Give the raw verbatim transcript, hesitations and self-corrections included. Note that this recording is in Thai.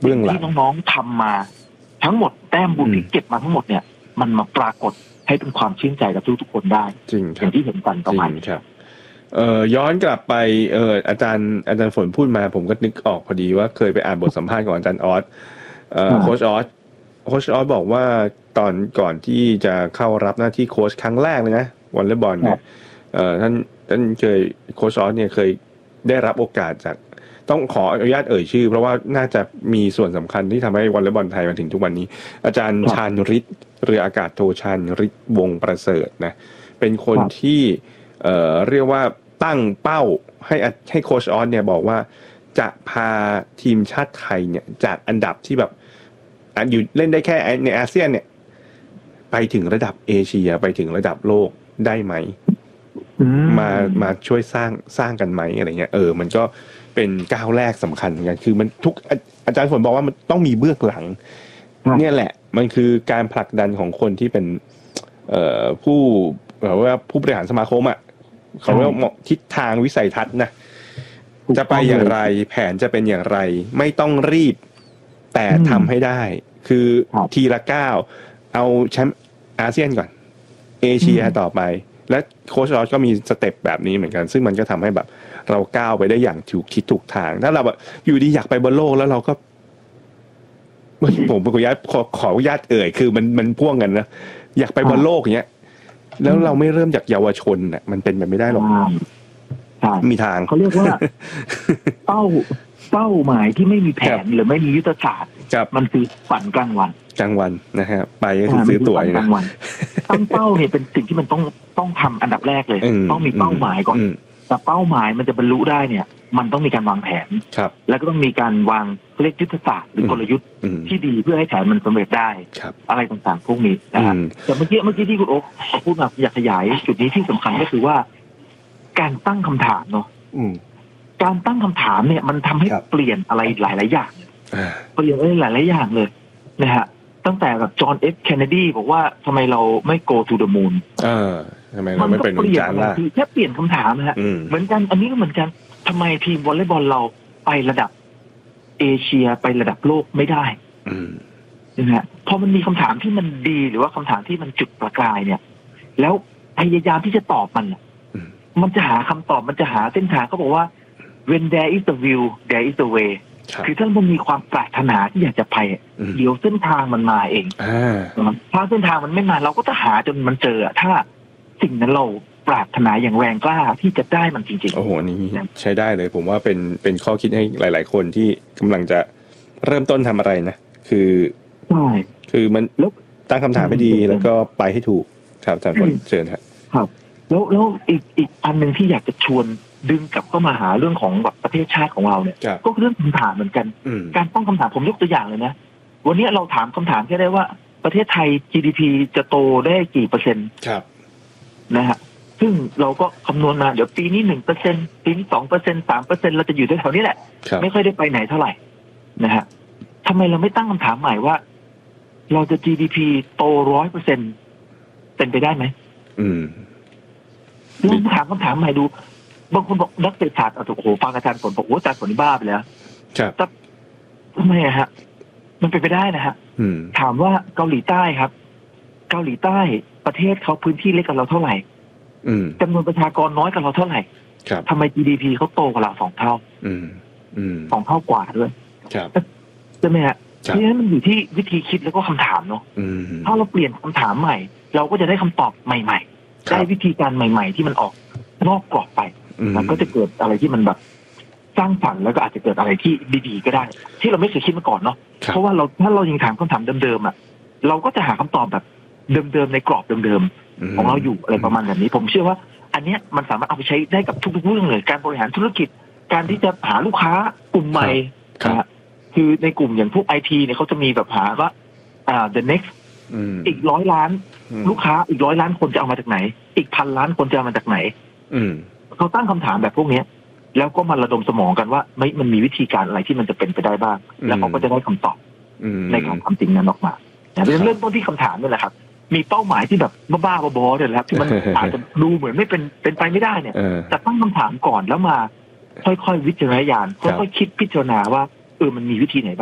เบื้องหลังที่น้องๆทำมาทั้งหมดแต้มบุญที่เก็บมาทั้งหมดเนี่ยมันมาปรากฏให้เป็นความชื่นใจกับทุกๆคนได้จริงอย่างที่เห็นกันประมาณนี้ครับเอ่อย้อนกลับไปเอ่ออาจารย์อาจารย์ฝนพูดมาผมก็นึกออกพอดีว่าเคยไปอ่านบทสัมภาษณ์ของอาจารย์ออสเอ่อโค้ชออสโค้ชออสบอกว่าตอนก่อนที่จะเข้ารับหน้าที่โค้ชครั้งแรกเลยนะวอลเลย์บอลเนี่ยเอ่อท่านท่านเคยโค้ชออสเนี่ยเคยได้รับโอกาสจากต้องขออนุญาตเอ่ยชื่อเพราะว่าน่าจะมีส่วนสำคัญที่ทำให้วอลเลย์บอลไทยมาถึงทุกวันนี้อาจารย์ชาญฤทธิ์เรืออากาศโทชาญฤทธิ์วงศ์ประเสริฐนะเป็นคนที่เอ่อเรียกว่าตั้งเป้าให้ให้โค้ชออสเนี่ยบอกว่าจะพาทีมชาติไทยเนี่ยจากอันดับที่แบบอยู่เล่นได้แค่ในอาเซียนเนี่ยไปถึงระดับเอเชียไปถึงระดับโลกได้ไหมมามาช่วยสร้างสร้างกันไหมอะไรเงี้ยเออมันก็เป็นก้าวแรกสำคัญเหมือนกันคือมันทุกอาจารย์ฝนบอกว่ามันต้องมีเบื้องหลังเนี่ยแหละมันคือการผลักดันของคนที่เป็นเอ่อผู้แบบว่าผู้บริหารสมาคมอ่ะเขาเรียกว่าทิศทางวิสัยทัศน์นะจะไปอย่างไรแผนจะเป็นอย่างไรไม่ต้องรีบแต่ทำให้ได้คือทีละก้าวเอาแชมป์อาเซียนก่อนเอเชียต่อไปและโค้ชออสก็มีสเต็ปแบบนี้เหมือนกันซึ่งมันก็ทำให้แบบเราก้าวไปได้อย่างถูกทิศถูกทางถ้าเราแบบอยู่ดีอยากไปบนโลกแล้วเราก็ผมขออนุญาตขอขออนุญาตเอ่ยคือมันมันพ่วงกันนะอยากไปบนโลกอย่างเงี้ยแล้วเราไม่เริ่มจากเยาวชนน่ะมันเป็นไปไม่ได้หรอกมีทางเขาเรียกว่าเป้าเป้าหมายที่ไม่มีแผนหรือไม่มียุทธศาสตร์มันคือฝันกลางวันกลางวันนะฮะไปก็คือซื้อตั๋วกลางวันตั้งเป้าเนี่ยเป็นสิ่งที่มันต้องต้องทำอันดับแรกเลยต้องมีเป้าหมายก่อนแต่เป้าหมายมันจะบรรลุได้เนี่ยมันต้องมีการวางแผนแล้วก็ต้องมีการวางเรียกยุทธศาสตร์หรือกลยุทธ์ที่ดีเพื่อให้แผนมันสำเร็จได้อะไรต่างๆพวกนี้นะครับแต่เมื่อกี้เมื่อกี้ที่คุณโอ๊คพูดมาอยากขยายจุดนี้ที่สำคัญก็คือว่าการตั้งคำถามเนาะการตั้งคำถามเนี่ยมันทำให้เปลี่ยนอะไรหลายๆอย่างเปลี่ยนอะไรหลายๆอย่างเลยนะฮะตั้งแต่แบบจอห์นเอฟเคนเนดีบอกว่าทำไมเราไม่ go to the moon เออทำไมเราไม่เป็นดวงจันทร์ล่ะแค่เปลี่ยนคำถามนะฮะเหมือนกันอันนี้ก็เหมือนกันทำไมทีมวอลเลย์บอลเราไประดับเอเชียไประดับโลกไม่ได้นะฮะพอมันมีคำถามที่มันดีหรือว่าคำถามที่มันจุดประกายเนี่ยแล้วพยายามที่จะตอบมันมันจะหาคำตอบมันจะหาเส้นทางเขาบอกว่า when there is the will there is the way คือถ้ามันมีความปรารถนาที่อยากจะไปเดี๋ยวเส้นทางมันมาเองถ้าเส้นทางมันไม่มาเราก็จะหาจนมันเจอถ้าสิ่งนั้นเราปรารถนาอย่างแรงกล้าที่จะได้มันจริงๆโอ้โหนี่ใช้ได้เลยผมว่าเป็นเป็นข้อคิดให้หลายๆคนที่กำลังจะเริ่มต้นทำอะไรนะคือใช่คือมันตั้งคำถามให้ดีแล้วก็ไปให้ถูกครับอาจารย์ฝนเชิญครับครับแล้วแล้วอีกอีกอันหนึ่งที่อยากจะชวนดึงกลับเข้ามาหาเรื่องของแบบประเทศชาติของเราเนี่ยก็เรื่องคำถามเหมือนกันการตั้งคำถามผมยกตัวอย่างเลยนะวันนี้เราถามคำถามแค่ได้ว่าประเทศไทย จี ดี พี จะโตได้กี่เปอร์เซ็นต์นะฮะซึ่งเราก็คำนวณมาเดี๋ยวปีนี้หนึ่งเปอร์เซ็นต์ปีนี้สองเปอร์เซ็นต์สามเปอร์เซ็นต์เราจะอยู่แถวๆนี้แหละไม่ค่อยได้ไปไหนเท่าไหร่นะฮะทำไมเราไม่ตั้งคำถามใหม่ว่าเราจะ จี ดี พี โตร้อยเปอร์เซ็นต์เป็นไปได้ไหมอืมลองถามคำถามใหม่ดูบางคนบอกนักเศรษฐศาสตร์โอ้โหฟังอาจารย์ฝนบอกโอ้อาจารย์ฝนนี่บ้าไปแล้วครับทำไมอะฮะมันเป็นไปได้นะฮะถามว่าเกาหลีใต้ครับเกาหลีใต้ประเทศเขาพื้นที่เล็กกว่าเราเท่าไหร่จำนวนประชากรน้อยกว่าเราเท่าไหร่ทำไม จี ดี พี เขาโตกว่าเราสองเท่าสองเท่ากว่าด้วยใช่ไหมฮะทีนี้มันอยู่ที่วิธีคิดแล้วก็คำถามเนาะถ้าเราเปลี่ยนคำถามใหม่เราก็จะได้คำตอบใหม่ๆได้วิธีการใหม่ๆที่มันออกนอกกรอบไปมันก็จะเกิดอะไรที่มันแบบสร้างสรรค์แล้วก็อาจจะเกิดอะไรที่ดีๆก็ได้ที่เราไม่เคยคิดมาก่อนเนาะเพราะว่าเราถ้าเรายังถามคำถามเดิมๆอ่ะเราก็จะหาคำตอบแบบเดิมๆในกรอบเดิมๆของเราอยู่อะไรประมาณแบบนี้ผมเชื่อว่าอันเนี้ยมันสามารถเอาไปใช้ได้กับทุกๆเรื่องเลยการบริหารธุรกิจการที่จะหาลูกค้ากลุ่มใหม่นะคือในกลุ่มอย่างพวก ไอ ที เนี่ยเขาจะมีแบบหาว่าอ่า the next อีกร้อยล้านลูกค้าอีกร้อยล้านคนจะเอามาจากไหนอีกพันล้านคนจะเอามาจากไหนเขาตั้งคำถามแบบพวกนี้แล้วก็มาระดมสมองกันว่าไม่มันมีวิธีการอะไรที่มันจะเป็นไปได้บ้างแล้วเขาก็จะได้คำตอบในของความจริงนั้นออกมาแต่เริ่มต้นที่คำถามนี่แหละครับมีเป้าหมายที่แบบบ้าๆบอๆเนี่ยแหละครับที่มันอาจจะดูเหมือนไม่เป็นเป็นไปไม่ได้เนี่ยแต่ตั้งคำถามก่อนแล้วมาค่อยๆวิจารณญาณค่อยๆคิดพิจารณาว่าเออมันมีวิธีไหน